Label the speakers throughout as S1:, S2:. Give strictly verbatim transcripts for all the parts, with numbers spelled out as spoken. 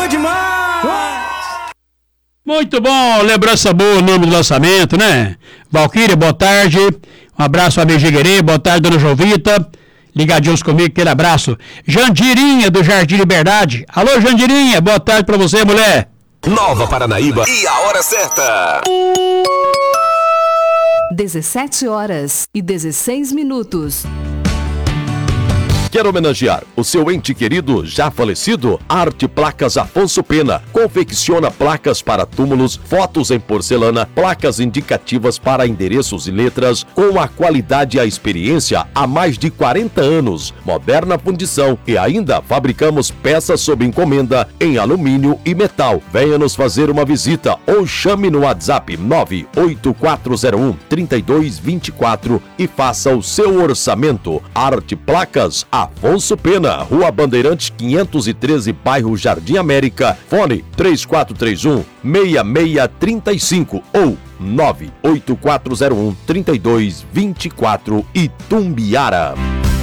S1: bom demais!
S2: Muito bom, lembrança boa, o nome do lançamento, né? Valquíria, boa tarde. Um abraço, amigo Jiguerê, boa tarde, dona Jovita. Ligadinhos comigo, aquele abraço. Jandirinha, do Jardim Liberdade. Alô, Jandirinha, boa tarde pra você, mulher.
S3: Nova Paranaíba e a hora certa.
S4: dezessete horas e dezesseis minutos.
S5: Quer homenagear o seu ente querido já falecido? Arte Placas Afonso Pena confecciona placas para túmulos, fotos em porcelana, placas indicativas para endereços e letras, com a qualidade e a experiência há mais de quarenta anos. Moderna fundição e ainda fabricamos peças sob encomenda em alumínio e metal. Venha nos fazer uma visita ou chame no WhatsApp nove oito quatro zero um, três dois dois quatro e faça o seu orçamento. Arte Placas Afonso Pena, Rua Bandeirantes quinhentos e treze, bairro Jardim América, fone três quatro três um, seis seis três cinco ou nove oito quatro zero um, três dois dois quatro, Itumbiara.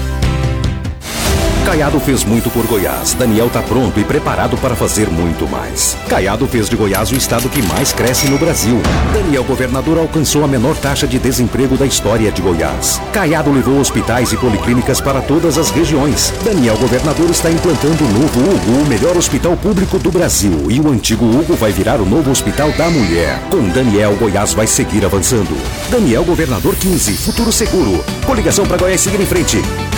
S6: Caiado fez muito por Goiás. Daniel tá pronto e preparado para fazer muito mais. Caiado fez de Goiás o estado que mais cresce no Brasil. Daniel Governador alcançou a menor taxa de desemprego da história de Goiás. Caiado levou hospitais e policlínicas para todas as regiões. Daniel Governador está implantando o novo Hugo, o melhor hospital público do Brasil. E o antigo Hugo vai virar o novo Hospital da Mulher. Com Daniel, Goiás vai seguir avançando. Daniel Governador quinze, futuro seguro. Coligação para Goiás seguir em frente.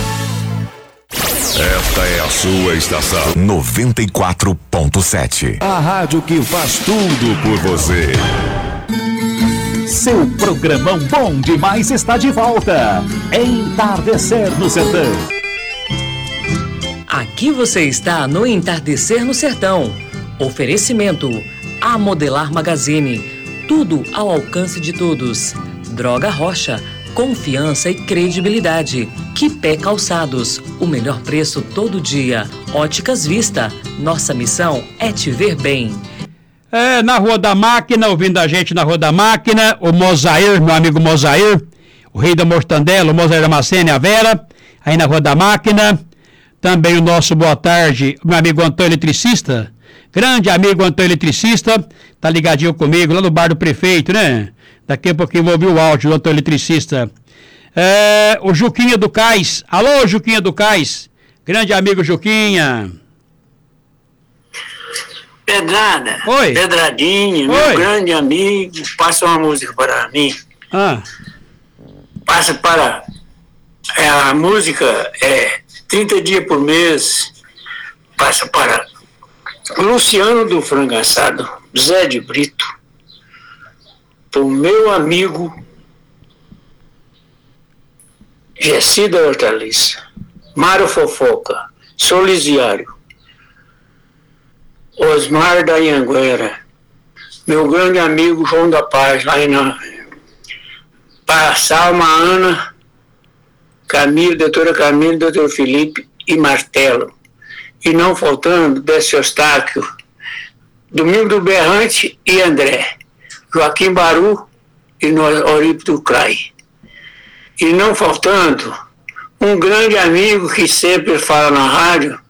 S3: Esta é a sua estação noventa e quatro ponto sete.
S6: A rádio que faz tudo por você.
S7: Seu programão bom demais está de volta. Entardecer no Sertão.
S8: Aqui você está no Entardecer no Sertão. Oferecimento A Modelar Magazine. Tudo ao alcance de todos. Droga Rocha. Confiança e credibilidade. Quipé Calçados, o melhor preço todo dia. Óticas Vista, nossa missão é te ver bem.
S2: É, na Rua da Máquina, ouvindo a gente na Rua da Máquina, o Mozair, meu amigo Mozair, o rei da mortandela, o Mozair Damascene, a Vera, aí na Rua da Máquina. Também o nosso boa tarde, meu amigo Antônio Eletricista, grande amigo Antônio Eletricista, tá ligadinho comigo lá no bar do prefeito, né? Daqui a pouquinho vou ouvir o áudio do Antônio Eletricista. É, o Juquinha do Cais. Alô, Juquinha do Cais. Grande amigo Juquinha.
S9: Pedrada.
S2: Oi.
S9: Pedradinha,
S2: Oi.
S9: meu grande amigo. Passa uma música para mim.
S2: Ah.
S9: Passa para... É, a música é trinta dias por mês. Passa para Luciano do Frango Assado, Zé de Brito. O meu amigo Gessi da Hortaliça, Mário Fofoca, Solisiário, Osmar da Anhanguera, meu grande amigo João da Paz, lá em Salma Ana, Camilo, doutora Camilo, doutor Felipe e Martelo. E não faltando desse Eustáquio, Domingo do Berrante e André. Joaquim Baru e no Eurípides Clay. E não faltando um grande amigo que sempre fala na rádio,